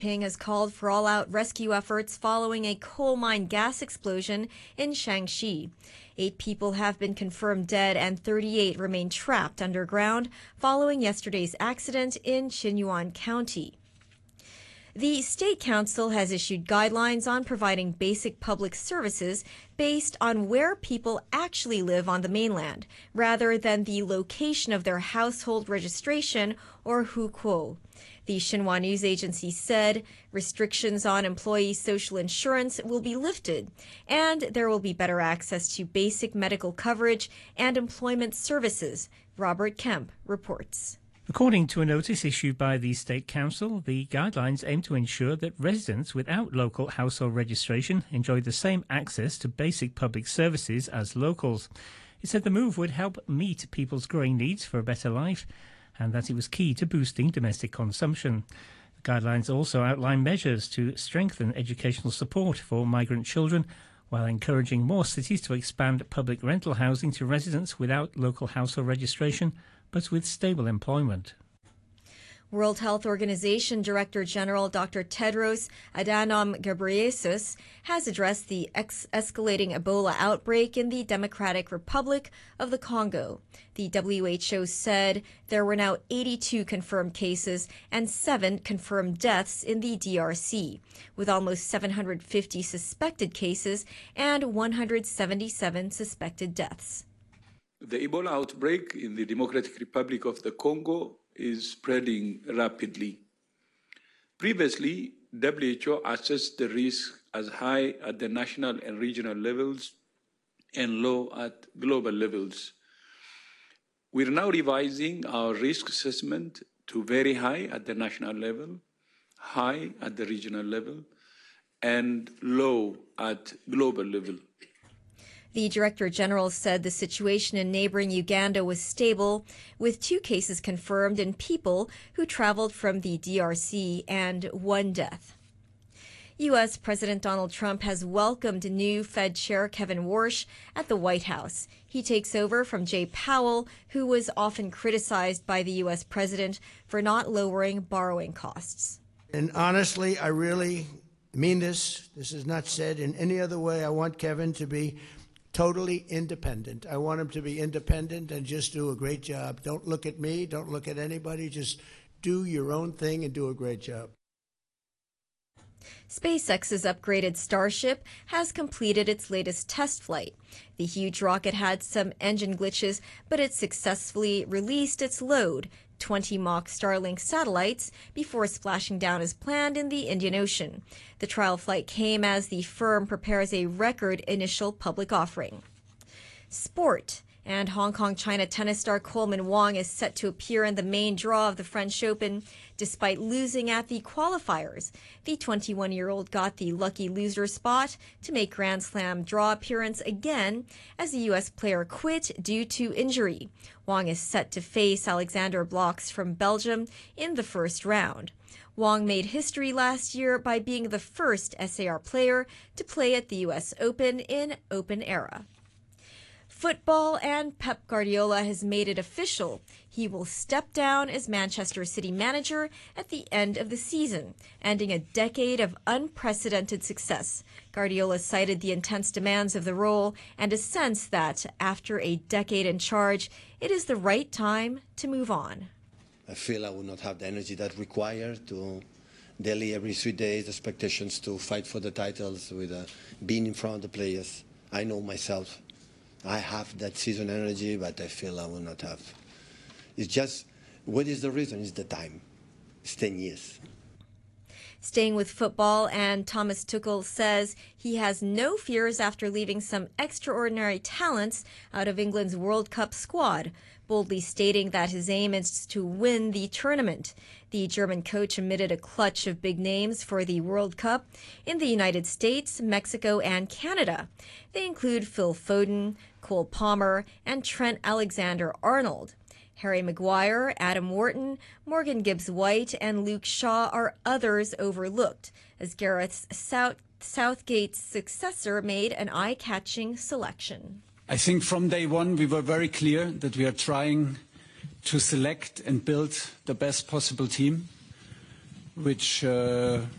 Jinping has called for all-out rescue efforts following a coal mine gas explosion in Shaanxi. 8 people have been confirmed dead and 38 remain trapped underground following yesterday's accident in Xinyuan County. The State Council has issued guidelines on providing basic public services based on where people actually live on the mainland, rather than the location of their household registration or hukou. The Xinhua News Agency said restrictions on employee social insurance will be lifted, and there will be better access to basic medical coverage and employment services. Robert Kemp reports. According to a notice issued by the State Council, the guidelines aim to ensure that residents without local household registration enjoy the same access to basic public services as locals. It said the move would help meet people's growing needs for a better life and that it was key to boosting domestic consumption. The guidelines also outline measures to strengthen educational support for migrant children while encouraging more cities to expand public rental housing to residents without local household registration but with stable employment. World Health Organization Director General Dr. Tedros Adhanom Ghebreyesus has addressed the escalating Ebola outbreak in the Democratic Republic of the Congo. The WHO said there were now 82 confirmed cases and 7 confirmed deaths in the DRC, with almost 750 suspected cases and 177 suspected deaths. The Ebola outbreak in the Democratic Republic of the Congo is spreading rapidly. Previously, WHO assessed the risk as high at the national and regional levels and low at global levels. We're now revising our risk assessment to very high at the national level, high at the regional level, and low at global level. The Director General said the situation in neighboring Uganda was stable, with 2 cases confirmed in people who traveled from the DRC and 1 death. U.S. President Donald Trump has welcomed new Fed Chair Kevin Warsh at the White House. He takes over from Jay Powell, who was often criticized by the U.S. president for not lowering borrowing costs. And honestly, I really mean this. This is not said in any other way. I want Kevin to be totally independent. I want him to be independent and just do a great job. Don't look at me. Don't look at anybody. Just do your own thing and do a great job. SpaceX's upgraded Starship has completed its latest test flight. The huge rocket had some engine glitches, but it successfully released its load, 20 mock Starlink satellites, before splashing down as planned in the Indian Ocean. The trial flight came as the firm prepares a record initial public offering. Sport. And Hong Kong-China tennis star Coleman Wong is set to appear in the main draw of the French Open despite losing at the qualifiers. The 21-year-old got the lucky loser spot to make Grand Slam draw appearance again as the U.S. player quit due to injury. Wong is set to face Alexander Blocks from Belgium in the first round. Wong made history last year by being the first SAR player to play at the U.S. Open in open era. Football, and Pep Guardiola has made it official. He will step down as Manchester City manager at the end of the season, ending a decade of unprecedented success. Guardiola cited the intense demands of the role and a sense that, after a decade in charge, it is the right time to move on. I feel I will not have the energy that required to daily, every 3 days, expectations to fight for the titles with being in front of the players. I know myself. I have that season energy, but I feel I will not have. It's just, what is the reason? It's the time. It's 10 years. Staying with football, and Thomas Tuchel says he has no fears after leaving some extraordinary talents out of England's World Cup squad, boldly stating that his aim is to win the tournament. The German coach admitted a clutch of big names for the World Cup in the United States, Mexico, and Canada. They include Phil Foden, Cole Palmer, and Trent Alexander-Arnold. Harry Maguire, Adam Wharton, Morgan Gibbs-White, and Luke Shaw are others overlooked, as Gareth Southgate's successor made an eye-catching selection. I think from day one we were very clear that we are trying to select and build the best possible team. which